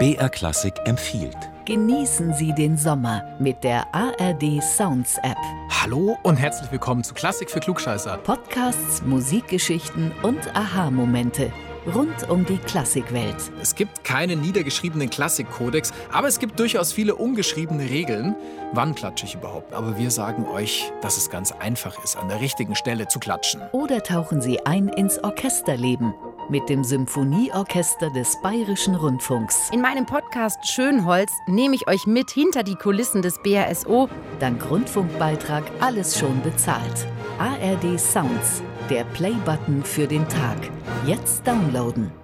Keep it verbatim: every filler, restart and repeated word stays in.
B R Klassik empfiehlt. Genießen Sie den Sommer mit der A R D Sounds App. Hallo und herzlich willkommen zu Klassik für Klugscheißer. Podcasts, Musikgeschichten und Aha-Momente rund um die Klassikwelt. Es gibt keine niedergeschriebenen Klassikkodex, aber es gibt durchaus viele ungeschriebene Regeln. Wann klatsche ich überhaupt? Aber wir sagen euch, dass es ganz einfach ist, an der richtigen Stelle zu klatschen. Oder tauchen Sie ein ins Orchesterleben mit dem Symphonieorchester des Bayerischen Rundfunks. In meinem Podcast Schönholz nehme ich euch mit hinter die Kulissen des B R S O. Dank Rundfunkbeitrag alles schon bezahlt. A R D Sounds, der Play-Button für den Tag. Jetzt downloaden.